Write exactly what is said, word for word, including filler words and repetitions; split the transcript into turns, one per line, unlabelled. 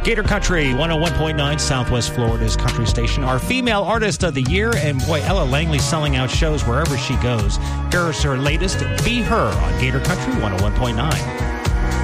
Gator Country one oh one point nine, Southwest Florida's country station. Our female artist of the year, and boy, Ella Langley selling out shows wherever she goes. Here's her latest, Be Her, on Gator Country one oh one point nine.